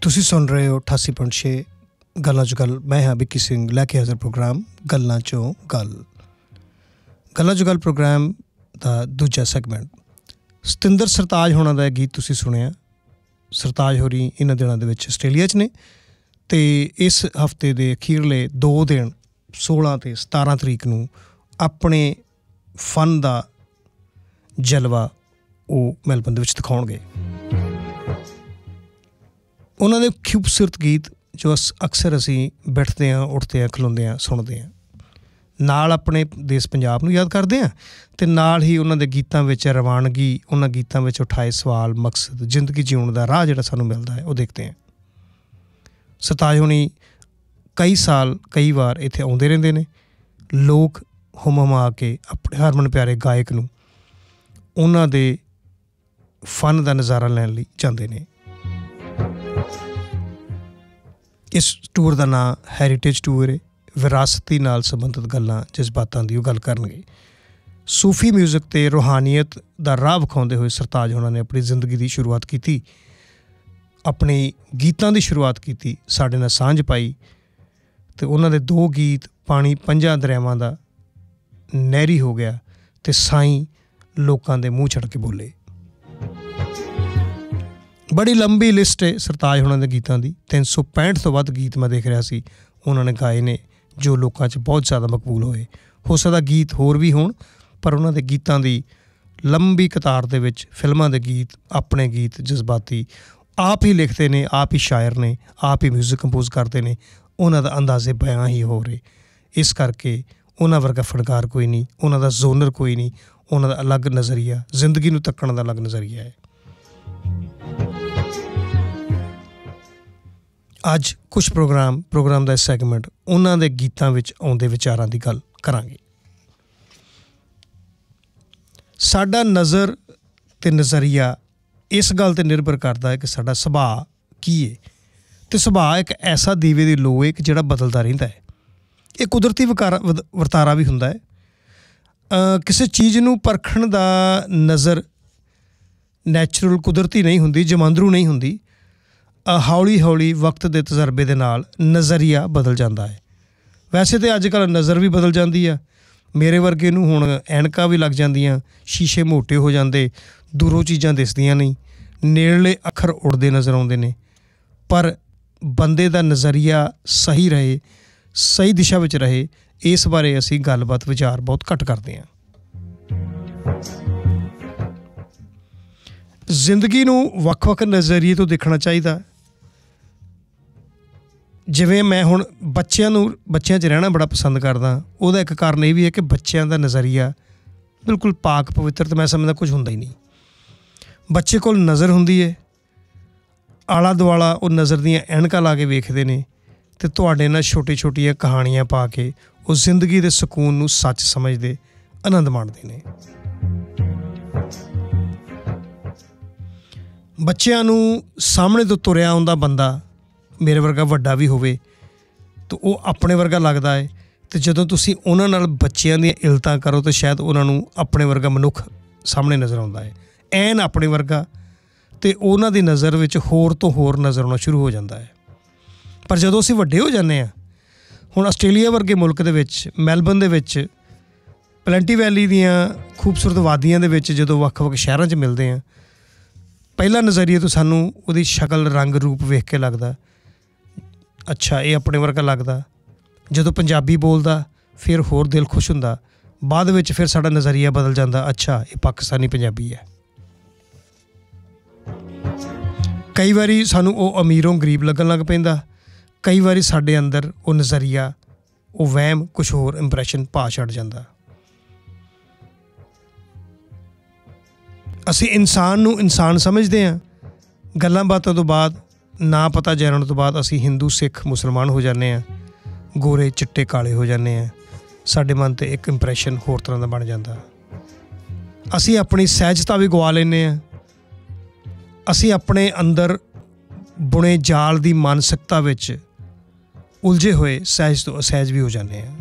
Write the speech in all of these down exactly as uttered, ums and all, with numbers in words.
ਤੁਸੀਂ ਸੁਣ ਰਹੇ ਹੋ ਅਠਾਸੀ ਪੁਆਇੰਟ ਛੇ ਗੱਲਾਂ 'ਚ ਗੱਲ। ਮੈਂ ਹਾਂ ਵਿੱਕੀ ਸਿੰਘ, ਲੈ ਕੇ ਹਾਜ਼ਰ ਪ੍ਰੋਗਰਾਮ ਗੱਲਾਂ 'ਚੋਂ ਗੱਲ। ਗੱਲਾਂ 'ਚ ਗੱਲ ਪ੍ਰੋਗਰਾਮ ਦਾ ਦੂਜਾ ਸੈਗਮੈਂਟ। ਸਤਿੰਦਰ ਸਰਤਾਜ ਹੋਣਾ ਦਾ ਗੀਤ ਤੁਸੀਂ ਸੁਣਿਆ। ਸਰਤਾਜ ਹੋਰੀ ਇਹਨਾਂ ਦਿਨਾਂ ਦੇ ਵਿੱਚ ਆਸਟ੍ਰੇਲੀਆ 'ਚ ਨੇ ਅਤੇ ਇਸ ਹਫਤੇ ਦੇ ਅਖੀਰਲੇ ਦੋ ਦਿਨ ਸੋਲਾਂ ਅਤੇ ਸਤਾਰਾਂ ਤਰੀਕ ਨੂੰ ਆਪਣੇ ਫਨ ਦਾ ਜਲਵਾ ਉਹ ਮੈਲਬਨ ਦੇ ਵਿੱਚ ਦਿਖਾਉਣਗੇ। ਉਹਨਾਂ ਦੇ ਖੂਬਸੂਰਤ ਗੀਤ ਜੋ ਅਸ ਅਕਸਰ ਅਸੀਂ ਬੈਠਦੇ ਹਾਂ, ਉੱਠਦੇ ਹਾਂ, ਖਲੋਂਦੇ ਹਾਂ, ਸੁਣਦੇ ਹਾਂ, ਨਾਲ ਆਪਣੇ ਦੇਸ਼ ਪੰਜਾਬ ਨੂੰ ਯਾਦ ਕਰਦੇ ਹਾਂ ਅਤੇ ਨਾਲ ਹੀ ਉਹਨਾਂ ਦੇ ਗੀਤਾਂ ਵਿੱਚ ਰਵਾਨਗੀ, ਉਹਨਾਂ ਗੀਤਾਂ ਵਿੱਚ ਉਠਾਏ ਸਵਾਲ, ਮਕਸਦ, ਜ਼ਿੰਦਗੀ ਜਿਉਣ ਦਾ ਰਾਹ ਜਿਹੜਾ ਸਾਨੂੰ ਮਿਲਦਾ ਹੈ ਉਹ ਦੇਖਦੇ ਹਾਂ। ਸਰਤਾਜ ਹੋਣੀ ਕਈ ਸਾਲ ਕਈ ਵਾਰ ਇੱਥੇ ਆਉਂਦੇ ਰਹਿੰਦੇ ਨੇ। ਲੋਕ ਹੁਮ ਹੁਮਾ ਕੇ ਆਪਣੇ ਹਰਮਨ ਪਿਆਰੇ ਗਾਇਕ ਨੂੰ ਉਹਨਾਂ ਦੇ ਫਨ ਦਾ ਨਜ਼ਾਰਾ ਲੈਣ ਲਈ ਜਾਂਦੇ ਨੇ। ਇਸ ਟੂਰ ਦਾ ਨਾਂ ਹੈਰੀਟੇਜ ਟੂਰ ਹੈ। ਵਿਰਾਸਤੀ ਨਾਲ ਸੰਬੰਧਿਤ ਗੱਲਾਂ, ਜਜ਼ਬਾਤਾਂ ਦੀ ਉਹ ਗੱਲ ਕਰਨਗੇ। ਸੂਫੀ ਮਿਊਜ਼ਿਕ ਅਤੇ ਰੂਹਾਨੀਅਤ ਦਾ ਰਾਹ ਵਿਖਾਉਂਦੇ ਹੋਏ ਸਰਤਾਜ ਹੋਣਾ ਨੇ ਆਪਣੀ ਜ਼ਿੰਦਗੀ ਦੀ ਸ਼ੁਰੂਆਤ ਕੀਤੀ, ਆਪਣੇ ਗੀਤਾਂ ਦੀ ਸ਼ੁਰੂਆਤ ਕੀਤੀ, ਸਾਡੇ ਨਾਲ ਸਾਂਝ ਪਾਈ ਅਤੇ ਉਹਨਾਂ ਦੇ ਦੋ ਗੀਤ ਪਾਣੀ ਪੰਜਾਂ ਦਰਿਆਵਾਂ ਦਾ ਨਹਿਰੀ ਹੋ ਗਿਆ ਅਤੇ ਸਾਈਂ ਲੋਕਾਂ ਦੇ ਮੂੰਹ ਛੱਡ ਕੇ ਬੋਲੇ। ਬੜੀ ਲੰਬੀ ਲਿਸਟ ਹੈ ਸਰਤਾਜ ਹੋਣਾ ਦੇ ਗੀਤਾਂ ਦੀ। ਤਿੰਨ ਸੌ ਪੈਂਹਠ ਤੋਂ ਵੱਧ ਗੀਤ ਮੈਂ ਦੇਖ ਰਿਹਾ ਸੀ ਉਹਨਾਂ ਨੇ ਗਾਏ ਨੇ ਜੋ ਲੋਕਾਂ 'ਚ ਬਹੁਤ ਜ਼ਿਆਦਾ ਮਕਬੂਲ ਹੋਏ। ਹੋ ਸਕਦਾ ਗੀਤ ਹੋਰ ਵੀ ਹੋਣ, ਪਰ ਉਹਨਾਂ ਦੇ ਗੀਤਾਂ ਦੀ ਲੰਬੀ ਕਤਾਰ ਦੇ ਵਿੱਚ ਫਿਲਮਾਂ ਦੇ ਗੀਤ, ਆਪਣੇ ਗੀਤ ਜਜ਼ਬਾਤੀ, ਆਪ ਹੀ ਲਿਖਦੇ ਨੇ, ਆਪ ਹੀ ਸ਼ਾਇਰ ਨੇ, ਆਪ ਹੀ ਮਿਊਜ਼ਿਕ ਕੰਪੋਜ਼ ਕਰਦੇ ਨੇ। ਉਹਨਾਂ ਦਾ ਅੰਦਾਜ਼ੇ ਬਿਆਨ ਹੀ ਹੋ ਰਹੇ। ਇਸ ਕਰਕੇ ਉਹਨਾਂ ਵਰਗਾ ਫਨਕਾਰ ਕੋਈ ਨਹੀਂ, ਉਹਨਾਂ ਦਾ ਜ਼ੋਨਰ ਕੋਈ ਨਹੀਂ, ਉਹਨਾਂ ਦਾ ਅਲੱਗ ਨਜ਼ਰੀਆ, ਜ਼ਿੰਦਗੀ ਨੂੰ ਤੱਕਣ ਦਾ ਅਲੱਗ ਨਜ਼ਰੀਆ ਹੈ। ਅੱਜ ਕੁਛ ਪ੍ਰੋਗਰਾਮ ਪ੍ਰੋਗਰਾਮ ਦਾ ਸੈਗਮੈਂਟ ਉਹਨਾਂ ਦੇ ਗੀਤਾਂ ਵਿੱਚ ਆਉਂਦੇ ਵਿਚਾਰਾਂ ਦੀ ਗੱਲ ਕਰਾਂਗੇ। ਸਾਡਾ ਨਜ਼ਰ ਅਤੇ ਨਜ਼ਰੀਆ ਇਸ ਗੱਲ 'ਤੇ ਨਿਰਭਰ ਕਰਦਾ ਹੈ ਕਿ ਸਾਡਾ ਸੁਭਾਅ ਕੀ ਹੈ। ਅਤੇ ਸੁਭਾਅ ਇੱਕ ਐਸਾ ਦੀਵੇ ਦੀ ਲੋ ਹੈ ਕਿ ਜਿਹੜਾ ਬਦਲਦਾ ਰਹਿੰਦਾ ਹੈ। ਇਹ ਕੁਦਰਤੀ ਵਿਕਾਰਾ ਵਰਤਾਰਾ ਵੀ ਹੁੰਦਾ ਹੈ। ਕਿਸੇ ਚੀਜ਼ ਨੂੰ ਪਰਖਣ ਦਾ ਨਜ਼ਰ ਨੈਚੁਰਲ, ਕੁਦਰਤੀ ਨਹੀਂ ਹੁੰਦੀ, ਜਮਾਂਦਰੂ ਨਹੀਂ ਹੁੰਦੀ। ਹੌਲੀ ਹੌਲੀ ਵਕਤ ਦੇ ਤਜਰਬੇ ਦੇ ਨਾਲ ਨਜ਼ਰੀਆ ਬਦਲ ਜਾਂਦਾ ਹੈ। ਵੈਸੇ ਤਾਂ ਅੱਜ ਕੱਲ੍ਹ ਨਜ਼ਰ ਵੀ ਬਦਲ ਜਾਂਦੀ ਆ। ਮੇਰੇ ਵਰਗੇ ਨੂੰ ਹੁਣ ਐਨਕਾਂ ਵੀ ਲੱਗ ਜਾਂਦੀਆਂ, ਸ਼ੀਸ਼ੇ ਮੋਟੇ ਹੋ ਜਾਂਦੇ, ਦੂਰੋਂ ਚੀਜ਼ਾਂ ਦਿਸਦੀਆਂ ਨਹੀਂ, ਨੇੜਲੇ ਅੱਖਰ ਉੜਦੇ ਨਜ਼ਰ ਆਉਂਦੇ ਨੇ। ਪਰ ਬੰਦੇ ਦਾ ਨਜ਼ਰੀਆ ਸਹੀ ਰਹੇ, ਸਹੀ ਦਿਸ਼ਾ ਵਿੱਚ ਰਹੇ, ਇਸ ਬਾਰੇ ਅਸੀਂ ਗੱਲਬਾਤ ਵਿਚਾਰ ਬਹੁਤ ਘੱਟ ਕਰਦੇ ਹਾਂ। ਜ਼ਿੰਦਗੀ ਨੂੰ ਵੱਖ ਵੱਖ ਨਜ਼ਰੀਏ ਤੋਂ ਦੇਖਣਾ ਚਾਹੀਦਾ। ਜਿਵੇਂ ਮੈਂ ਹੁਣ ਬੱਚਿਆਂ ਨੂੰ ਬੱਚਿਆਂ 'ਚ ਰਹਿਣਾ ਬੜਾ ਪਸੰਦ ਕਰਦਾ, ਉਹਦਾ ਇੱਕ ਕਾਰਨ ਇਹ ਵੀ ਹੈ ਕਿ ਬੱਚਿਆਂ ਦਾ ਨਜ਼ਰੀਆ ਬਿਲਕੁਲ ਪਾਕ ਪਵਿੱਤਰ ਅਤੇ ਮੈਂ ਸਮਝਦਾ ਕੁਝ ਹੁੰਦਾ ਹੀ ਨਹੀਂ। ਬੱਚੇ ਕੋਲ ਨਜ਼ਰ ਹੁੰਦੀ ਹੈ, ਆਲਾ ਦੁਆਲਾ ਉਹ ਨਜ਼ਰ ਦੀਆਂ ਐਨਕਾਂ ਲਾ ਕੇ ਵੇਖਦੇ ਨੇ ਅਤੇ ਤੁਹਾਡੇ ਨਾਲ ਛੋਟੀ ਛੋਟੀਆਂ ਕਹਾਣੀਆਂ ਪਾ ਕੇ ਉਹ ਜ਼ਿੰਦਗੀ ਦੇ ਸਕੂਨ ਨੂੰ ਸੱਚ ਸਮਝਦੇ, ਆਨੰਦ ਮਾਣਦੇ ਨੇ। ਬੱਚਿਆਂ ਨੂੰ ਸਾਹਮਣੇ ਤੋਂ ਤੁਰਿਆ ਆਉਂਦਾ ਬੰਦਾ, ਮੇਰੇ ਵਰਗਾ ਵੱਡਾ ਵੀ ਹੋਵੇ, ਤਾਂ ਉਹ ਆਪਣੇ ਵਰਗਾ ਲੱਗਦਾ ਹੈ। ਅਤੇ ਜਦੋਂ ਤੁਸੀਂ ਉਹਨਾਂ ਨਾਲ ਬੱਚਿਆਂ ਦੀਆਂ ਇਲਤਾਂ ਕਰੋ ਤਾਂ ਸ਼ਾਇਦ ਉਹਨਾਂ ਨੂੰ ਆਪਣੇ ਵਰਗਾ ਮਨੁੱਖ ਸਾਹਮਣੇ ਨਜ਼ਰ ਆਉਂਦਾ ਹੈ, ਐਨ ਆਪਣੇ ਵਰਗਾ, ਅਤੇ ਉਹਨਾਂ ਦੀ ਨਜ਼ਰ ਵਿੱਚ ਹੋਰ ਤੋਂ ਹੋਰ ਨਜ਼ਰ ਆਉਣਾ ਸ਼ੁਰੂ ਹੋ ਜਾਂਦਾ ਹੈ। ਪਰ ਜਦੋਂ ਅਸੀਂ ਵੱਡੇ ਹੋ ਜਾਂਦੇ ਹਾਂ, ਹੁਣ ਆਸਟ੍ਰੇਲੀਆ ਵਰਗੇ ਮੁਲਕ ਦੇ ਵਿੱਚ, ਮੈਲਬਨ ਦੇ ਵਿੱਚ, ਪਲੈਂਟੀ ਵੈਲੀ ਦੀਆਂ ਖੂਬਸੂਰਤ ਵਾਦੀਆਂ ਦੇ ਵਿੱਚ ਜਦੋਂ ਵੱਖ ਵੱਖ ਸ਼ਹਿਰਾਂ 'ਚ ਮਿਲਦੇ ਹਾਂ, ਪਹਿਲਾ ਨਜ਼ਰੀਏ ਤੋਂ ਸਾਨੂੰ ਉਹਦੀ ਸ਼ਕਲ, ਰੰਗ, ਰੂਪ ਵੇਖ ਕੇ ਲੱਗਦਾ ਅੱਛਾ ਇਹ ਆਪਣੇ ਵਰਗਾ ਲੱਗਦਾ। ਜਦੋਂ ਪੰਜਾਬੀ ਬੋਲਦਾ ਫਿਰ ਹੋਰ ਦਿਲ ਖੁਸ਼ ਹੁੰਦਾ। ਬਾਅਦ ਵਿੱਚ ਫਿਰ ਸਾਡਾ ਨਜ਼ਰੀਆ ਬਦਲ ਜਾਂਦਾ, ਅੱਛਾ ਇਹ ਪਾਕਿਸਤਾਨੀ ਪੰਜਾਬੀ ਹੈ। ਕਈ ਵਾਰੀ ਸਾਨੂੰ ਉਹ ਅਮੀਰੋਂ ਗਰੀਬ ਲੱਗਣ ਲੱਗ ਪੈਂਦਾ। ਕਈ ਵਾਰੀ ਸਾਡੇ ਅੰਦਰ ਉਹ ਨਜ਼ਰੀਆ, ਉਹ ਵਹਿਮ, ਕੁਛ ਹੋਰ ਇੰਪਰੈਸ਼ਨ ਪਾ ਛੱਡ ਜਾਂਦਾ। ਅਸੀਂ ਇਨਸਾਨ ਨੂੰ ਇਨਸਾਨ ਸਮਝਦੇ ਹਾਂ। ਗੱਲਾਂ ਬਾਤਾਂ ਤੋਂ ਬਾਅਦ, ਨਾ ਪਤਾ ਜਾਣਨ ਤੋਂ ਬਾਅਦ ਅਸੀਂ ਹਿੰਦੂ, ਸਿੱਖ, ਮੁਸਲਮਾਨ ਹੋ ਜਾਂਦੇ ਹਾਂ, ਗੋਰੇ, ਚਿੱਟੇ, ਕਾਲੇ ਹੋ ਜਾਂਦੇ ਹਾਂ। ਸਾਡੇ ਮਨ 'ਤੇ ਇੱਕ ਇੰਪਰੈਸ਼ਨ ਹੋਰ ਤਰ੍ਹਾਂ ਦਾ ਬਣ ਜਾਂਦਾ। ਅਸੀਂ ਆਪਣੀ ਸਹਿਜਤਾ ਵੀ ਗਵਾ ਲੈਂਦੇ ਹਾਂ। ਅਸੀਂ ਆਪਣੇ ਅੰਦਰ ਬੁਣੇ ਜਾਲ ਦੀ ਮਾਨਸਿਕਤਾ ਵਿੱਚ ਉਲਝੇ ਹੋਏ ਸਹਿਜ ਤੋਂ ਅਸਹਿਜ ਵੀ ਹੋ ਜਾਂਦੇ ਹਾਂ।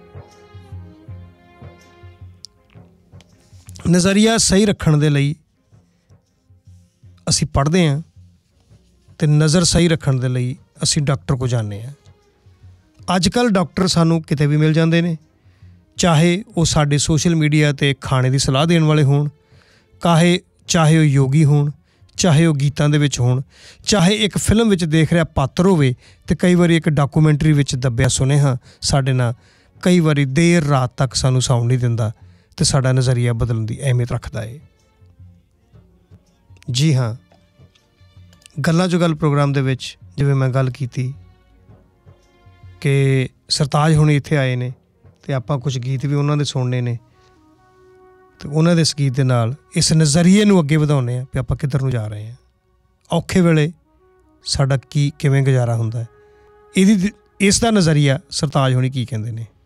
ਨਜ਼ਰੀਆ ਸਹੀ ਰੱਖਣ ਦੇ ਲਈ ਅਸੀਂ ਪੜ੍ਹਦੇ ਹਾਂ ਅਤੇ ਨਜ਼ਰ ਸਹੀ ਰੱਖਣ ਦੇ ਲਈ ਅਸੀਂ ਡਾਕਟਰ ਕੋਲ ਜਾਂਦੇ ਹਾਂ। ਅੱਜ ਕੱਲ੍ਹ ਡਾਕਟਰ ਸਾਨੂੰ ਕਿਤੇ ਵੀ ਮਿਲ ਜਾਂਦੇ ਨੇ, ਚਾਹੇ ਉਹ ਸਾਡੇ ਸੋਸ਼ਲ ਮੀਡੀਆ 'ਤੇ ਖਾਣੇ ਦੀ ਸਲਾਹ ਦੇਣ ਵਾਲੇ ਹੋਣ, ਕਾਹੇ ਚਾਹੇ ਉਹ ਯੋਗੀ ਹੋਣ, ਚਾਹੇ ਉਹ ਗੀਤਾਂ ਦੇ ਵਿੱਚ ਹੋਣ, ਚਾਹੇ ਇੱਕ ਫਿਲਮ ਵਿੱਚ ਦੇਖ ਰਿਹਾ ਪਾਤਰ ਹੋਵੇ, ਅਤੇ ਕਈ ਵਾਰੀ ਇੱਕ ਡਾਕੂਮੈਂਟਰੀ ਵਿੱਚ ਦੱਬਿਆ ਸੁਨੇਹਾ ਸਾਡੇ ਨਾਲ ਕਈ ਵਾਰੀ ਦੇਰ ਰਾਤ ਤੱਕ ਸਾਨੂੰ ਸੌਣ ਨਹੀਂ ਦਿੰਦਾ ਅਤੇ ਸਾਡਾ ਨਜ਼ਰੀਆ ਬਦਲਣ ਦੀ ਅਹਿਮੀਅਤ ਰੱਖਦਾ ਹੈ। ਜੀ ਹਾਂ, ਗੱਲਾਂ 'ਚੋਂ ਗੱਲ ਪ੍ਰੋਗਰਾਮ ਦੇ ਵਿੱਚ ਜਿਵੇਂ ਮੈਂ ਗੱਲ ਕੀਤੀ ਕਿ ਸਰਤਾਜ ਹੁਣੀ ਇੱਥੇ ਆਏ ਨੇ ਅਤੇ ਆਪਾਂ ਕੁਛ ਗੀਤ ਵੀ ਉਹਨਾਂ ਦੇ ਸੁਣਨੇ ਨੇ, ਅਤੇ ਉਹਨਾਂ ਦੇ ਇਸ ਗੀਤ ਦੇ ਨਾਲ ਇਸ ਨਜ਼ਰੀਏ ਨੂੰ ਅੱਗੇ ਵਧਾਉਂਦੇ ਹਾਂ ਵੀ ਆਪਾਂ ਕਿੱਧਰ ਨੂੰ ਜਾ ਰਹੇ ਹਾਂ, ਔਖੇ ਵੇਲੇ ਸਾਡਾ ਕੀ ਕਿਵੇਂ ਗੁਜ਼ਾਰਾ ਹੁੰਦਾ ਹੈ। ਇਹਦੀ ਇਸ ਦਾ ਨਜ਼ਰੀਆ ਸਰਤਾਜ ਹੁਣੀ ਕੀ ਕਹਿੰਦੇ ਨੇ।